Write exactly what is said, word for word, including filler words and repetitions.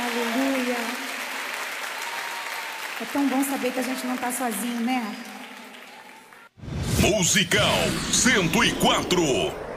Aleluia. É tão bom saber que a gente não tá sozinho, né? Musical cento e quatro.